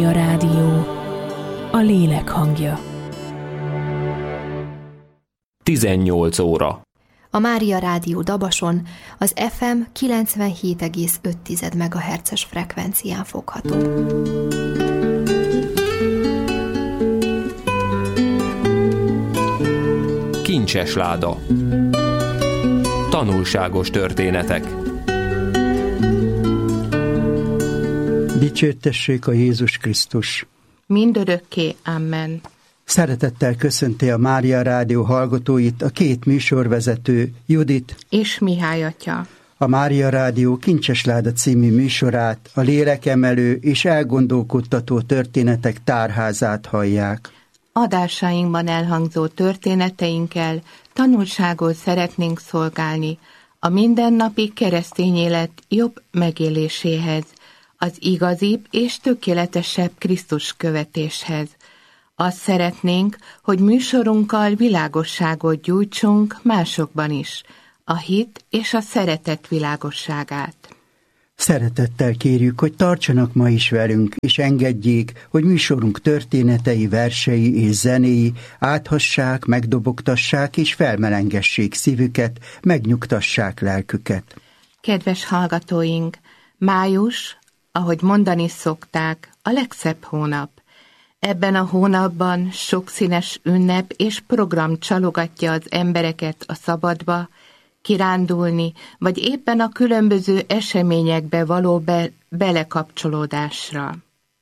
Mária Rádió, a lélek hangja. 18 óra. A Mária Rádió Dabason az FM 97,5 MHz-es frekvencián fogható. Kincses láda. Tanulságos történetek. Dicsértessék a Jézus Krisztus! Mindörökké, amen. Szeretettel köszönti a Mária Rádió hallgatóit a két műsorvezető, Judit és Mihály atya. A Mária Rádió Kincses láda című műsorát, a lélekemelő és elgondolkodtató történetek tárházát hallják. Adásainkban elhangzó történeteinkkel tanulságot szeretnénk szolgálni a mindennapi keresztény élet jobb megéléséhez, az igazibb és tökéletesebb Krisztus követéshez. Azt szeretnénk, hogy műsorunkkal világosságot gyújtsunk másokban is, a hit és a szeretet világosságát. Szeretettel kérjük, hogy tartsanak ma is velünk, és engedjék, hogy műsorunk történetei, versei és zenéi áthassák, megdobogtassák és felmelengessék szívüket, megnyugtassák lelküket. Kedves hallgatóink, május, ahogy mondani szokták, a legszebb hónap. Ebben a hónapban sokszínes ünnep és program csalogatja az embereket a szabadba, kirándulni, vagy éppen a különböző eseményekbe való belekapcsolódásra.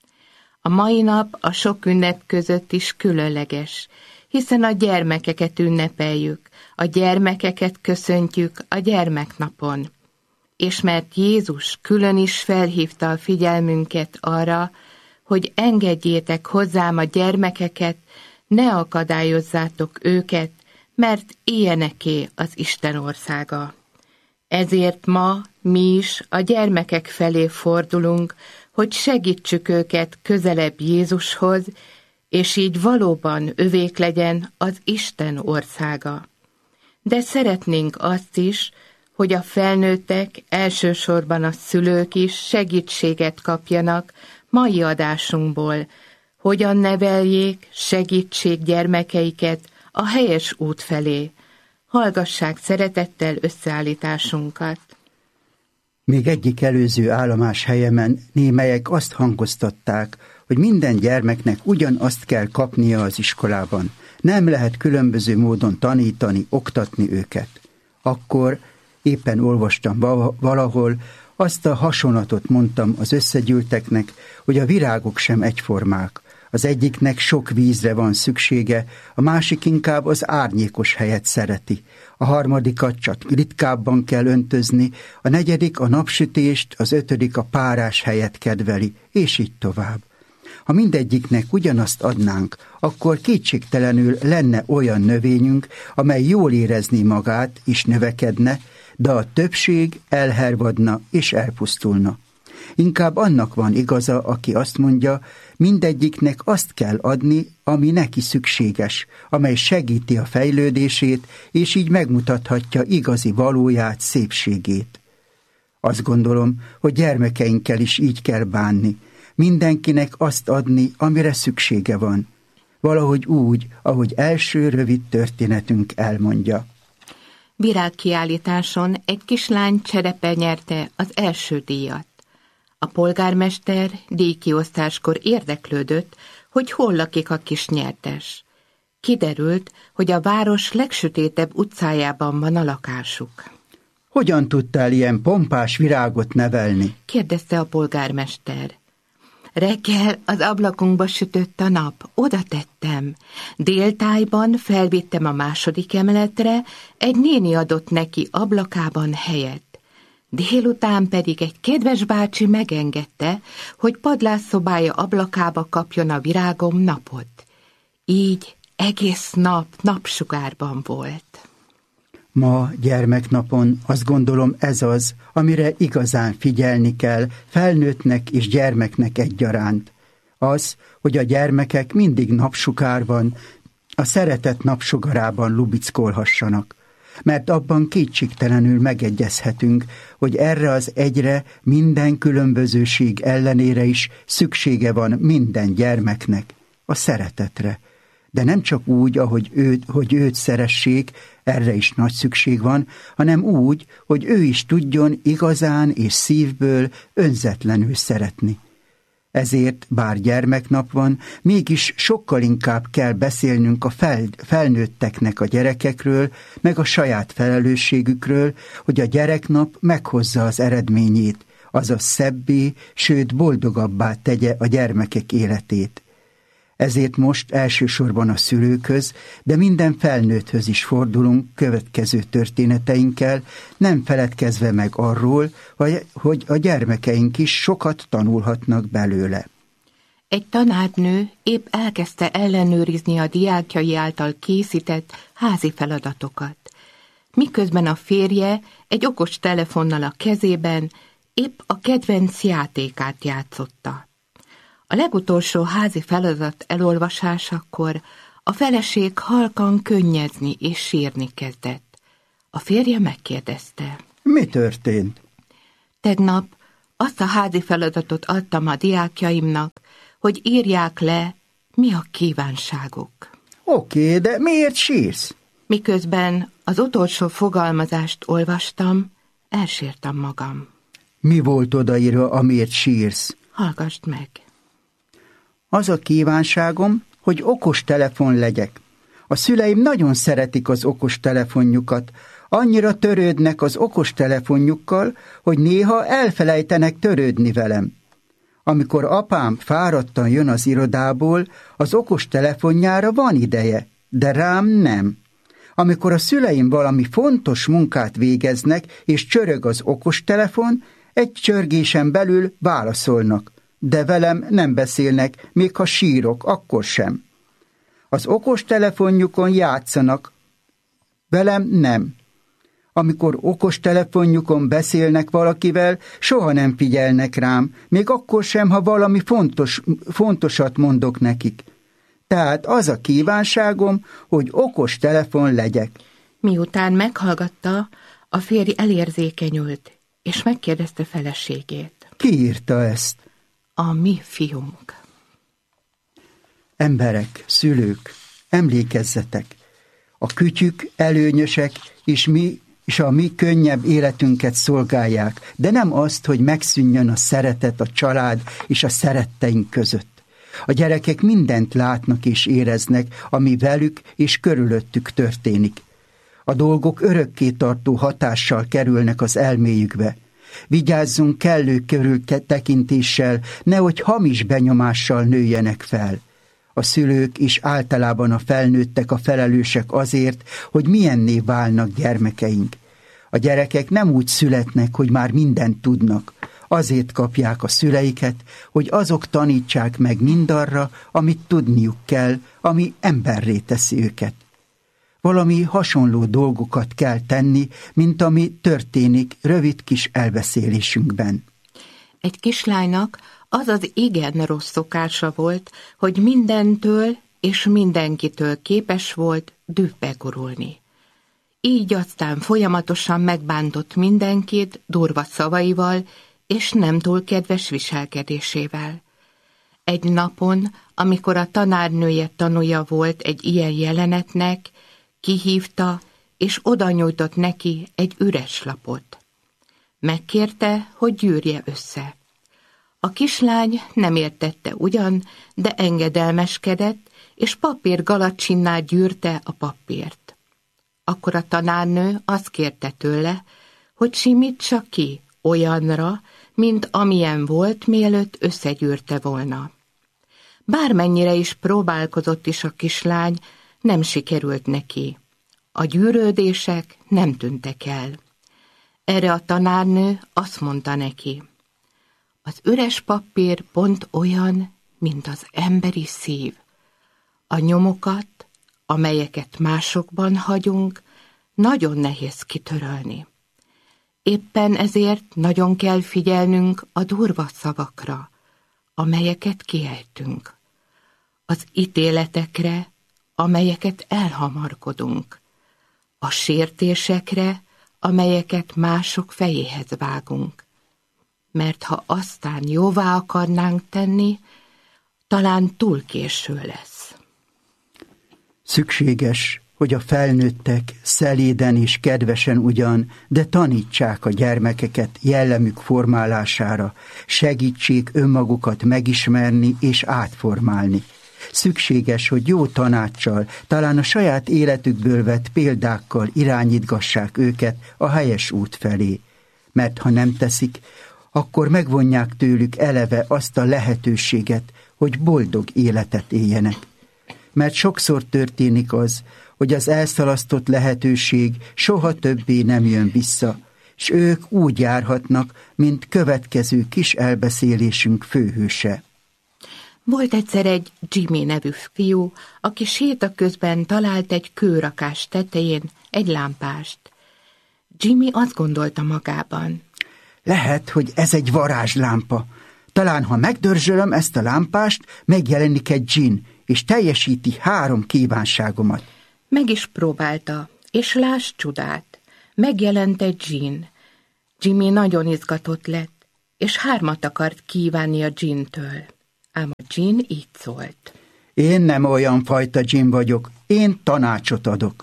A mai nap a sok ünnep között is különleges, hiszen a gyermekeket ünnepeljük, a gyermekeket köszöntjük a gyermeknapon. És mert Jézus külön is felhívta a figyelmünket arra, hogy engedjétek hozzám a gyermekeket, ne akadályozzátok őket, mert ilyeneké az Isten országa. Ezért ma mi is a gyermekek felé fordulunk, hogy segítsük őket közelebb Jézushoz, és így valóban övék legyen az Isten országa. De szeretnénk azt is, hogy a felnőttek, elsősorban a szülők is segítséget kapjanak mai adásunkból, hogyan neveljék, segítsék gyermekeiket a helyes út felé. Hallgassák szeretettel összeállításunkat. Még egyik előző állomás helyemen némelyek azt hangoztatták, hogy minden gyermeknek ugyanazt kell kapnia az iskolában. Nem lehet különböző módon tanítani, oktatni őket. Akkor éppen olvastam valahol, azt a hasonlatot mondtam az összegyűlteknek, hogy a virágok sem egyformák. Az egyiknek sok vízre van szüksége, a másik inkább az árnyékos helyet szereti. A harmadikat csak ritkábban kell öntözni, a negyedik a napsütést, az ötödik a párás helyet kedveli, és így tovább. Ha mindegyiknek ugyanazt adnánk, akkor kétségtelenül lenne olyan növényünk, amely jól érezné magát és növekedne, de a többség elhervadna és elpusztulna. Inkább annak van igaza, aki azt mondja, mindegyiknek azt kell adni, ami neki szükséges, amely segíti a fejlődését, és így megmutathatja igazi valóját, szépségét. Azt gondolom, hogy gyermekeinkkel is így kell bánni, mindenkinek azt adni, amire szüksége van. Valahogy úgy, ahogy első rövid történetünk elmondja. Virágkiállításon egy kislány cserepe nyerte az első díjat. A polgármester díjkiosztáskor érdeklődött, hogy hol lakik a kis nyertes. Kiderült, hogy a város legsötétebb utcájában van a lakásuk. Hogyan tudtál ilyen pompás virágot nevelni? Kérdezte a polgármester. Reggel az ablakunkba sütött a nap, oda tettem. Déltájban felvittem a második emeletre, egy néni adott neki ablakában helyet. Délután pedig egy kedves bácsi megengedte, hogy padlásszobája ablakába kapjon a virágom napot. Így egész nap napsugárban volt. Ma gyermeknapon azt gondolom ez az, amire igazán figyelni kell felnőttnek és gyermeknek egyaránt. Az, hogy a gyermekek mindig napsugárban, a szeretet napsugarában lubickolhassanak. mert abban kétségtelenül megegyezhetünk, hogy erre az egyre minden különbözőség ellenére is szüksége van minden gyermeknek, a szeretetre. De nem csak úgy, hogy őt szeressék, erre is nagy szükség van, hanem úgy, hogy ő is tudjon igazán és szívből önzetlenül szeretni. Ezért, bár gyermeknap van, mégis sokkal inkább kell beszélnünk a felnőtteknek a gyerekekről, meg a saját felelősségükről, hogy a gyereknap meghozza az eredményét, azaz szebbé, sőt boldogabbá tegye a gyermekek életét. Ezért most elsősorban a szülőkhöz, de minden felnőtthöz is fordulunk következő történeteinkkel, nem feledkezve meg arról, hogy a gyermekeink is sokat tanulhatnak belőle. Egy tanárnő épp elkezdte ellenőrizni a diákjai által készített házi feladatokat, miközben a férje egy okos telefonnal a kezében épp a kedvenc játékát játszotta. A legutolsó házi feladat elolvasásakor a feleség halkan könnyezni és sírni kezdett. A férje megkérdezte. Mi történt? Tegnap azt a házi feladatot adtam a diákjaimnak, hogy írják le, mi a kívánságuk. Oké, de miért sírsz? Miközben az utolsó fogalmazást olvastam, elsírtam magam. Mi volt odaírva, amiért sírsz? Hallgasd meg. Az a kívánságom, hogy okos telefon legyek. A szüleim nagyon szeretik az okos telefonjukat. Annyira törődnek az okos telefonjukkal, hogy néha elfelejtenek törődni velem. Amikor apám fáradtan jön az irodából, az okos telefonjára van ideje, de rám nem. Amikor a szüleim valami fontos munkát végeznek, és csörög az okos telefon, egy csörgésen belül válaszolnak. De velem nem beszélnek, még ha sírok, akkor sem. Az okos telefonjukon játszanak, velem nem. Amikor okos telefonjukon beszélnek valakivel, soha nem figyelnek rám, még akkor sem, ha valami fontosat mondok nekik. Tehát az a kívánságom, hogy okos telefon legyek. Miután meghallgatta, a férj elérzékenyült, és megkérdezte feleségét. Ki írta ezt? A mi fiunk. Emberek, szülők, emlékezzetek! A kütyük előnyösek, és a mi könnyebb életünket szolgálják, de nem azt, hogy megszűnjön a szeretet a család és a szeretteink között. A gyerekek mindent látnak és éreznek, ami velük és körülöttük történik. A dolgok örökké tartó hatással kerülnek az elméjükbe. Vigyázzunk kellő körültekintéssel, nehogy hamis benyomással nőjenek fel. A szülők és általában a felnőttek a felelősek azért, hogy milyenné válnak gyermekeink. A gyerekek nem úgy születnek, hogy már mindent tudnak. Azért kapják a szüleiket, hogy azok tanítsák meg mindarra, amit tudniuk kell, ami emberré teszi őket. Valami hasonló dolgokat kell tenni, mint ami történik rövid kis elbeszélésünkben. Egy kislánynak az az igen rossz szokása volt, hogy mindentől és mindenkitől képes volt dühbe gurulni. Így aztán folyamatosan megbántott mindenkit durva szavaival és nem túl kedves viselkedésével. Egy napon, amikor a tanárnője tanúja volt egy ilyen jelenetnek, kihívta és odanyújtott neki egy üres lapot. Megkérte, hogy gyűrje össze. A kislány nem értette ugyan, de engedelmeskedett, és papírgalacsinnál gyűrte a papírt. Akkor a tanárnő azt kérte tőle, hogy simítsa ki olyanra, mint amilyen volt, mielőtt összegyűrte volna. Bármennyire is próbálkozott is a kislány, nem sikerült neki. A gyűrődések nem tűntek el. Erre a tanárnő azt mondta neki: az üres papír pont olyan, mint az emberi szív. A nyomokat, amelyeket másokban hagyunk, nagyon nehéz kitörölni. Éppen ezért nagyon kell figyelnünk a durva szavakra, amelyeket kiejtünk, az ítéletekre, amelyeket elhamarkodunk, a sértésekre, amelyeket mások fejéhez vágunk. Mert ha aztán jóvá akarnánk tenni, talán túl késő lesz. Szükséges, hogy a felnőttek szeléden és kedvesen ugyan, de tanítsák a gyermekeket jellemük formálására, segítsék önmagukat megismerni és átformálni. Szükséges, hogy jó tanáccsal, talán a saját életükből vett példákkal irányítgassák őket a helyes út felé. Mert ha nem teszik, akkor megvonják tőlük eleve azt a lehetőséget, hogy boldog életet éljenek. Mert sokszor történik az, hogy az elszalasztott lehetőség soha többé nem jön vissza, és ők úgy járhatnak, mint következő kis elbeszélésünk főhőse. Volt egyszer egy Jimmy nevű fiú, aki séta közben talált egy kőrakás tetején egy lámpást. Jimmy azt gondolta magában. Lehet, hogy ez egy varázslámpa. Talán, ha megdörzsölöm ezt a lámpást, megjelenik egy dzsinn, és teljesíti 3 kívánságomat. Meg is próbálta, és láss csodát. Megjelent egy dzsinn. Jimmy nagyon izgatott lett, és 3 akart kívánni a dzsinntől. Ám a dzsinn így szólt. Én nem olyan fajta dzsinn vagyok, én tanácsot adok.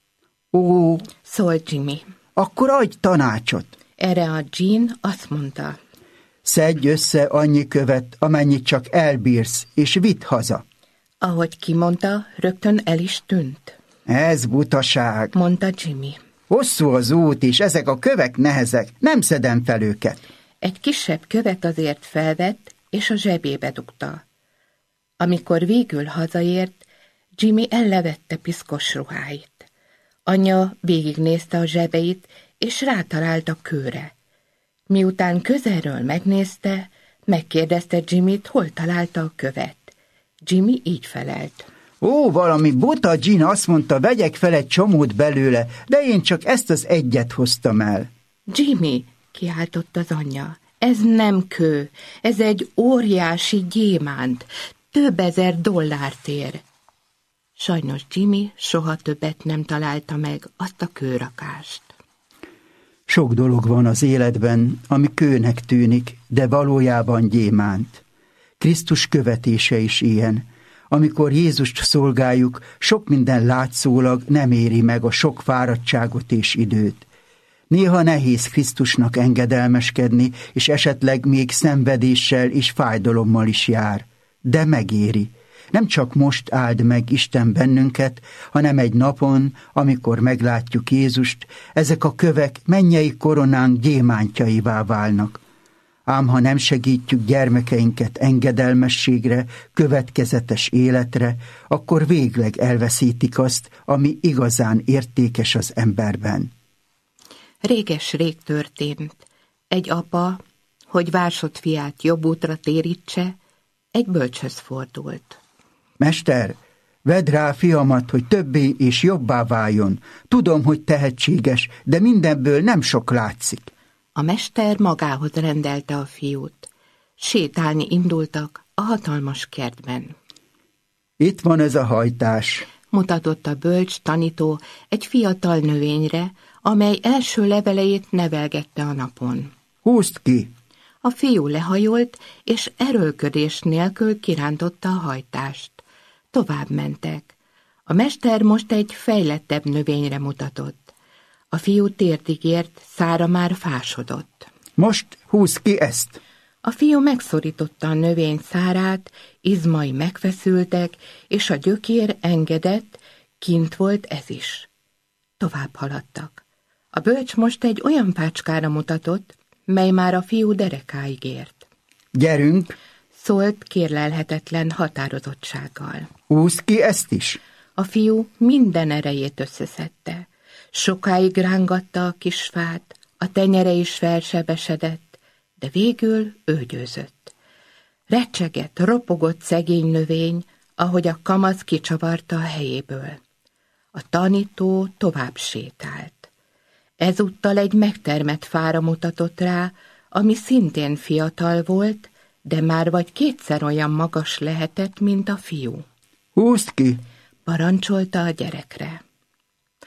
Ó, Szólt Jimmy. akkor adj tanácsot. Erre a dzsinn azt mondta. Szedj össze annyi követ, amennyit csak elbírsz, és vidd haza. Ahogy kimondta, rögtön el is tűnt, Ez butaság. mondta Jimmy. Hosszú az út, és ezek a kövek nehezek, nem szedem fel őket. Egy kisebb követ azért felvett, és a zsebébe dugta. Amikor végül hazaért, Jimmy ellevette piszkos ruháit. Anyja végignézte a zsebeit, és rátalált a kőre. Miután közelről megnézte, megkérdezte Jimmyt, hol találta a követ. Jimmy így felelt. Ó, valami buta dzsinn azt mondta, vegyek fel egy csomót belőle, de én csak ezt az egyet hoztam el. Jimmy, kiáltott az anyja, ez nem kő, ez egy óriási gyémánt, több ezer dollárt ér. Sajnos Jimmy soha többet nem találta meg azt a kőrakást. Sok dolog van az életben, ami kőnek tűnik, de valójában gyémánt. Krisztus követése is ilyen. Amikor Jézust szolgáljuk, sok minden látszólag nem éri meg a sok fáradtságot és időt. Néha nehéz Krisztusnak engedelmeskedni, és esetleg még szenvedéssel és fájdalommal is jár. De megéri. Nem csak most áld meg Isten bennünket, hanem egy napon, amikor meglátjuk Jézust, ezek a kövek mennyei koronánk gyémántjaivá válnak. Ám ha nem segítjük gyermekeinket engedelmességre, következetes életre, akkor végleg elveszítik azt, ami igazán értékes az emberben. Réges-rég történt. Egy apa, hogy vársott fiát jobb útra térítse, egy bölcshöz fordult. Mester, vedd rá fiamat, hogy többé és jobbá váljon. Tudom, hogy tehetséges, de mindenből nem sok látszik. A mester magához rendelte a fiút. Sétálni indultak a hatalmas kertben. Itt van ez a hajtás. Mutatott a bölcs tanító egy fiatal növényre, amely első leveleit nevelgette a napon. Húzd ki! A fiú lehajolt, és erőlködés nélkül kirántotta a hajtást. Tovább mentek. A mester most egy fejlettebb növényre mutatott. A fiú térdig ért, szára már fásodott. Most húzd ki ezt! A fiú megszorította a növény szárát, izmai megfeszültek, és a gyökér engedett, kint volt ez is. Tovább haladtak. A bölcs most egy olyan pácskára mutatott, mely már a fiú derekáig ért. Gyerünk! Szólt kérlelhetetlen határozottsággal. Húzd ki ezt is! A fiú minden erejét összeszedte. Sokáig rángatta a kis fát, a tenyere is felsebesedett, de végül ő győzött. Recsegett, ropogott szegény növény, ahogy a kamasz kicsavarta a helyéből. A tanító tovább sétált. Ezúttal egy megtermett fára mutatott rá, ami szintén fiatal volt, de már vagy 2-szer olyan magas lehetett, mint a fiú. Húzd ki! Parancsolta a gyerekre.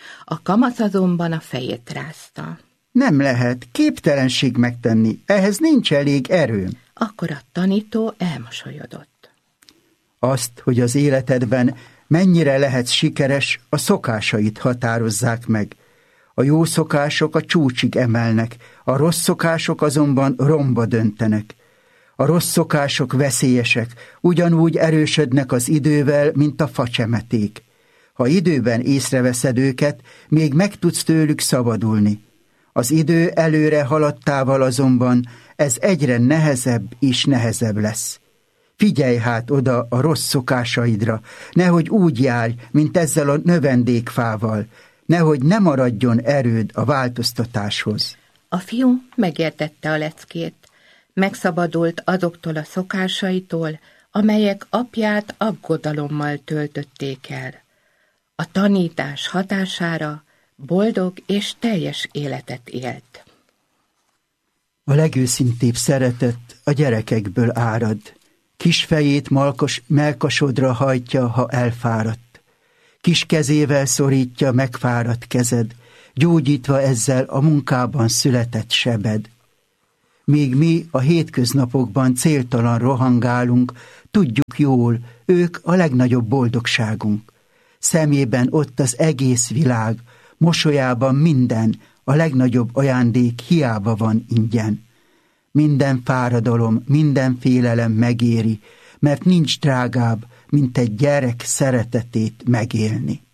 A kamasz azonban a fejét rázta. Nem lehet, képtelenség megtenni, ehhez nincs elég erőm. Akkor a tanító elmosolyodott. Azt, hogy az életedben mennyire lehetsz sikeres, a szokásait határozzák meg. A jó szokások a csúcsig emelnek, a rossz szokások azonban romba döntenek. A rossz szokások veszélyesek, ugyanúgy erősödnek az idővel, mint a facsemeték. Ha időben észreveszed őket, még meg tudsz tőlük szabadulni. Az idő előre haladtával azonban ez egyre nehezebb és nehezebb lesz. Figyelj hát oda a rossz szokásaidra, nehogy úgy járj, mint ezzel a növendékfával, nehogy ne maradjon erőd a változtatáshoz. A fiú megértette a leckét, megszabadult azoktól a szokásaitól, amelyek apját aggodalommal töltötték el. A tanítás hatására boldog és teljes életet élt. A legőszintébb szeretet a gyerekekből árad. Kis fejét melkasodra hajtja, ha elfáradt. Kis kezével szorítja megfáradt kezed, gyógyítva ezzel a munkában született sebed. Míg mi a hétköznapokban céltalan rohangálunk, tudjuk jól, ők a legnagyobb boldogságunk. Szemében ott az egész világ, mosolyában minden, a legnagyobb ajándék hiába van ingyen. Minden fáradalom, minden félelem megéri, mert nincs drágább, mint egy gyerek szeretetét megélni.